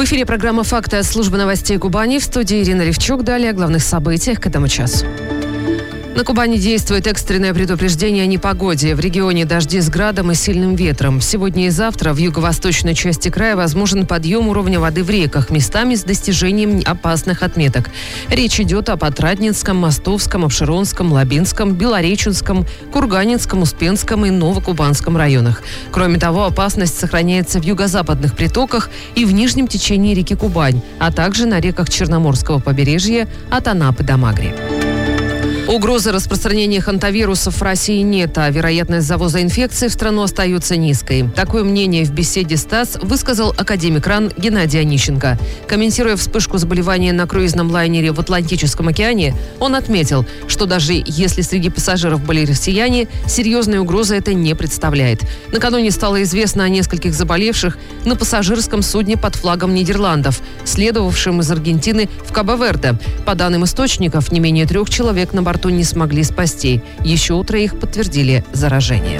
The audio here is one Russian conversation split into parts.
В эфире программа «Факты» от службы новостей Кубани. В студии Ирина Левчук. Далее о главных событиях к этому часу. На Кубани действует экстренное предупреждение о непогоде. В регионе дожди с градом и сильным ветром. Сегодня и завтра в юго-восточной части края возможен подъем уровня воды в реках, местами с достижением опасных отметок. Речь идет об Отрадненском, Мостовском, Обширонском, Лабинском, Белореченском, Курганинском, Успенском и Новокубанском районах. Кроме того, опасность сохраняется в юго-западных притоках и в нижнем течении реки Кубань, а также на реках Черноморского побережья от Анапы до Магри. Угрозы распространения хантавирусов в России нет, а вероятность завоза инфекции в страну остается низкой. Такое мнение в беседе с ТАСС высказал академик РАН Геннадий Онищенко. Комментируя вспышку заболевания на круизном лайнере в Атлантическом океане, он отметил, что даже если среди пассажиров были россияне, серьезной угрозы это не представляет. Накануне стало известно о нескольких заболевших на пассажирском судне под флагом Нидерландов, следовавшем из Аргентины в Кабо-Верде. По данным источников, не менее 3 человек на борту не смогли спасти. Еще у 3 подтвердили заражение.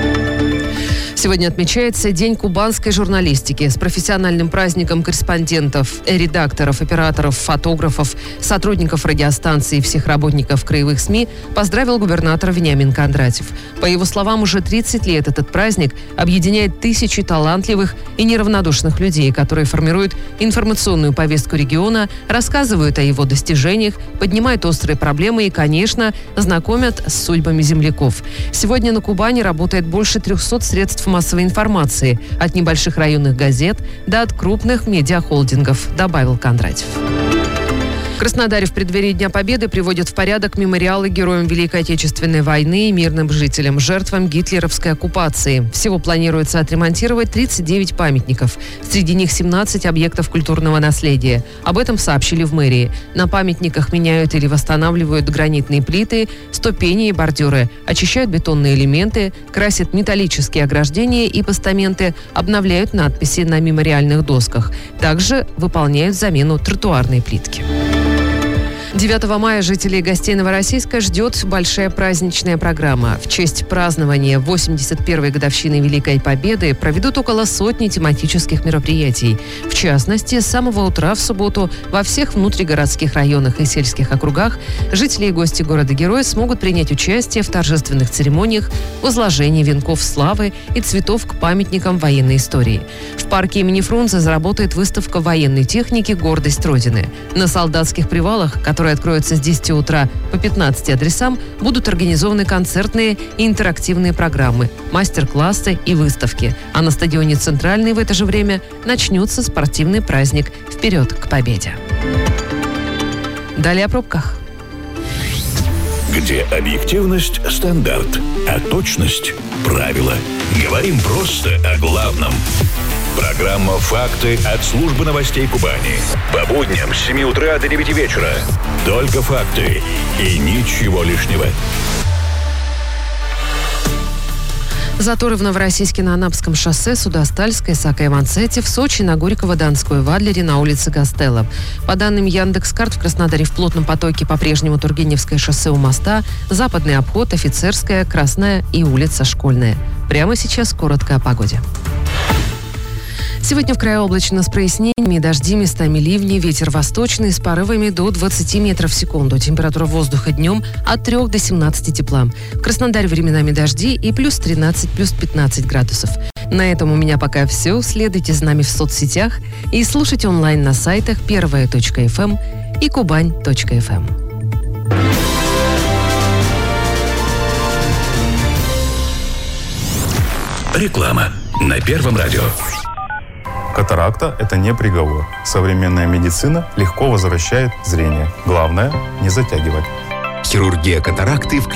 Сегодня отмечается День кубанской журналистики. С профессиональным праздником корреспондентов, редакторов, операторов, фотографов, сотрудников радиостанций и всех работников краевых СМИ поздравил губернатор Вениамин Кондратьев. По его словам, уже 30 лет этот праздник объединяет тысячи талантливых и неравнодушных людей, которые формируют информационную повестку региона, рассказывают о его достижениях, поднимают острые проблемы и, конечно, знакомят с судьбами земляков. Сегодня на Кубани работает больше 300 средств массовой информации, от небольших районных газет до от крупных медиахолдингов, добавил Кондратьев. В Краснодаре в преддверии Дня Победы приводят в порядок мемориалы героям Великой Отечественной войны и мирным жителям, жертвам гитлеровской оккупации. Всего планируется отремонтировать 39 памятников. Среди них 17 объектов культурного наследия. Об этом сообщили в мэрии. На памятниках меняют или восстанавливают гранитные плиты, ступени и бордюры, очищают бетонные элементы, красят металлические ограждения и постаменты, обновляют надписи на мемориальных досках. Также выполняют замену тротуарной плитки. 9 мая жителей и гостей Новороссийска ждет большая праздничная программа. В честь празднования 81-й годовщины Великой Победы проведут около 100 тематических мероприятий. В частности, с самого утра в субботу во всех внутригородских районах и сельских округах жители и гости города-героя смогут принять участие в торжественных церемониях, возложении венков славы и цветов к памятникам военной истории. В парке имени Фрунзе заработает выставка военной техники «Гордость Родины». На солдатских привалах, которые откроются с 10 утра по 15 адресам, будут организованы концертные и интерактивные программы, мастер-классы и выставки. А на стадионе «Центральный» в это же время начнется спортивный праздник «Вперед к победе». Далее о пробках. Где объективность – стандарт, а точность – правило. Говорим просто о главном. Программа «Факты» от службы новостей Кубани. По будням с 7 утра до 9 вечера. Только факты и ничего лишнего. Заторы в Новороссийске на Анапском шоссе, Судостальской, Сака-Иван-Сете, в Сочи, на Горького-Донской, в Адлере, на улице Гастелло. По данным Яндекс.Карт, в Краснодаре в плотном потоке по-прежнему Тургеневское шоссе у моста, Западный обход, Офицерская, Красная и улица Школьная. Прямо сейчас коротко о погоде. Сегодня в крае облачно с прояснениями, дожди, местами ливни, ветер восточный с порывами до 20 метров в секунду. Температура воздуха днем от 3 до 17 тепла. В Краснодаре временами дожди и плюс 13, плюс 15 градусов. На этом у меня пока все. Следуйте за нами в соцсетях и слушайте онлайн на сайтах первая.фм и кубань.фм. Реклама на Первом радио. Катаракта – это не приговор. Современная медицина легко возвращает зрение. Главное – не затягивать. Хирургия катаракты в